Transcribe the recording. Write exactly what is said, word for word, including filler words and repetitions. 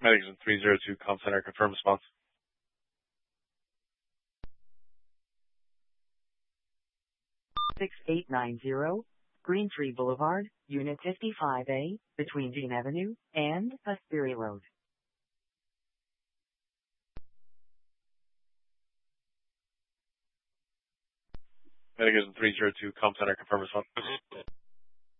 Medics in three zero two, Com Center, confirm response. six eight nine zero, Green Tree Boulevard, Unit fifty-five A, between Dean Avenue and Aspiri Road. Medics in three zero two, Com Center, confirm response.